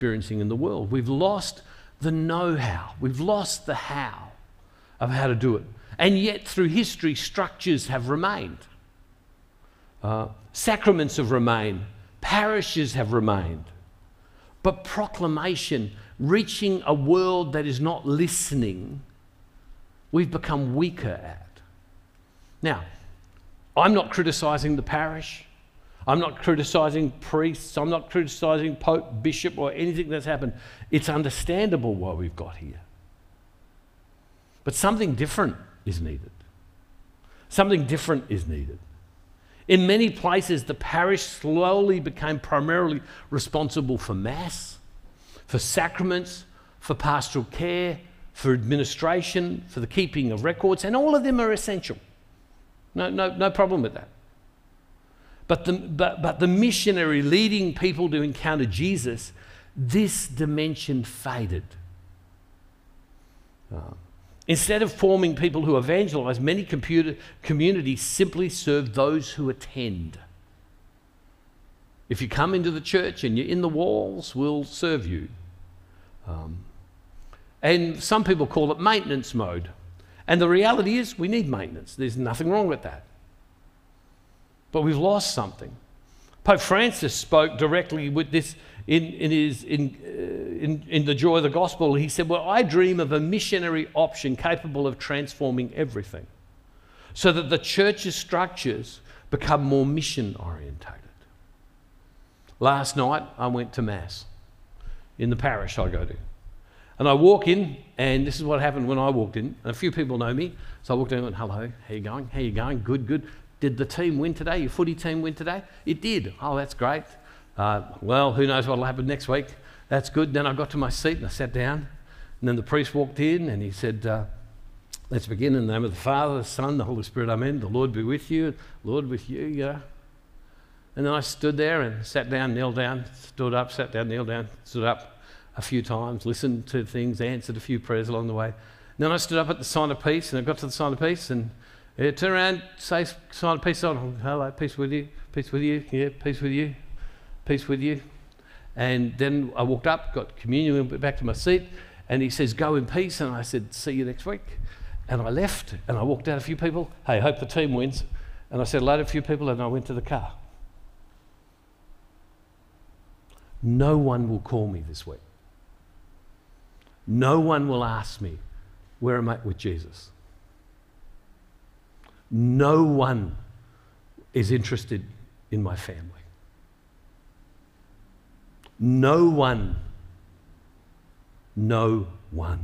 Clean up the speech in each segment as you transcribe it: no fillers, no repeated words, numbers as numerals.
experiencing in the world. We've lost the know-how. We've lost the how of how to do it. And yet through history, structures have remained. Sacraments have remained. Parishes have remained. But proclamation, reaching a world that is not listening, we've become weaker at. Now, I'm not criticising the parish. I'm not criticising priests. I'm not criticising Pope, Bishop, or anything that's happened. It's understandable why we've got here. But something different is needed. Something different is needed. In many places, the parish slowly became primarily responsible for Mass, for sacraments, for pastoral care, for administration, for the keeping of records, and all of them are essential. No problem with that. But the missionary leading people to encounter Jesus, this dimension faded. Instead of forming people who evangelize, many communities simply serve those who attend. If you come into the church and you're in the walls, we'll serve you. And some people call it maintenance mode. And the reality is we need maintenance. There's nothing wrong with that. But we've lost something. Pope Francis spoke directly with this in the Joy of the Gospel. He said, well, I dream of a missionary option capable of transforming everything so that the church's structures become more mission orientated. Last night I went to Mass in the parish I go to. And I walk in, and this is what happened when I walked in. And a few people know me. So I walked in and went, hello, how you going? How you going? Good, good. Did the team win today? Your footy team win today? It did. Oh, that's great. Well, who knows what will happen next week? That's good. Then I got to my seat and I sat down. And then the priest walked in and he said, let's begin in the name of the Father, the Son, the Holy Spirit, amen. The Lord be with you. Lord with you, yeah. And then I stood there and sat down, knelt down, stood up, sat down, knelt down, stood up a few times, listened to things, answered a few prayers along the way. And then I stood up at the sign of peace and I got to the sign of peace and turn around, say sign of peace, on, hello, peace with you, yeah, peace with you, peace with you. And then I walked up, got communion, went back to my seat, and he says, go in peace. And I said, see you next week. And I left, and I walked out a few people. Hey, hope the team wins. And I said hello to a few people, and I went to the car. No one will call me this week. No one will ask me where I'm at with Jesus. No one is interested in my family. No one. No one.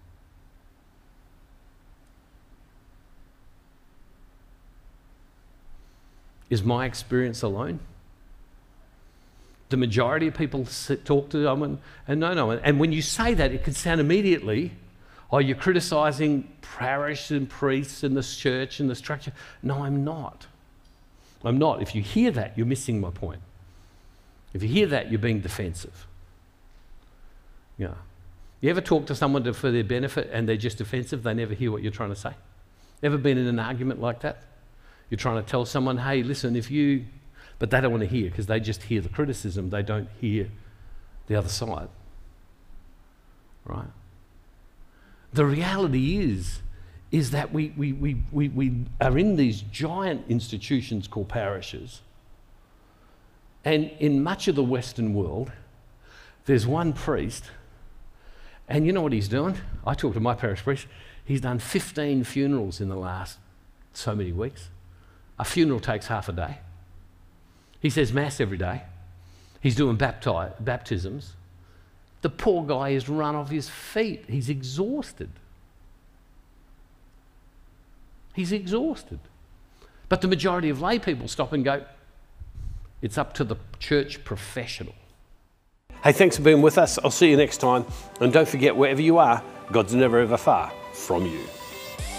Is my experience alone? The majority of people talk to them and no. And when you say that, it can sound immediately, oh, you're criticising parish and priests and the church and the structure. No, I'm not. I'm not. If you hear that, you're missing my point. If you hear that, you're being defensive. Yeah. You ever talk to someone for their benefit and they're just defensive? They never hear what you're trying to say. Ever been in an argument like that? You're trying to tell someone, hey, listen, if you... But they don't want to hear because they just hear the criticism. They don't hear the other side. Right? The reality is that we are in these giant institutions called parishes. And in much of the Western world, there's one priest, and you know what he's doing? I talked to my parish priest. He's done 15 funerals in the last so many weeks. A funeral takes half a day. He says Mass every day. He's doing baptisms. The poor guy is run off his feet. He's exhausted. He's exhausted. But the majority of lay people stop and go, it's up to the church professional. Hey, thanks for being with us. I'll see you next time. And don't forget, wherever you are, God's never ever far from you.